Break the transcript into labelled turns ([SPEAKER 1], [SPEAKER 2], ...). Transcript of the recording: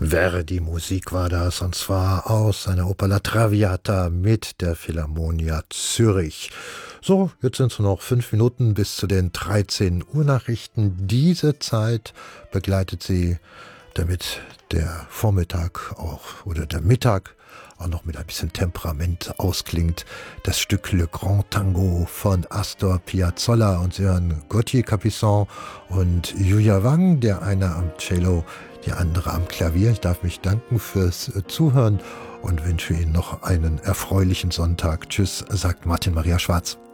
[SPEAKER 1] Verdi-Musik war das, und zwar aus seiner Oper La Traviata mit der Philharmonia Zürich. So, jetzt sind es nur noch 5 Minuten bis zu den 13 Uhr Nachrichten. Diese Zeit begleitet sie, damit der Vormittag auch oder der Mittag auch noch mit ein bisschen Temperament ausklingt. Das Stück Le Grand Tango von Astor Piazzolla, und Sie hören Gauthier Capuçon und Yuya Wang, der eine am Cello, die andere am Klavier. Ich darf mich danken fürs Zuhören und wünsche Ihnen noch einen erfreulichen Sonntag. Tschüss, sagt Martin Maria Schwarz.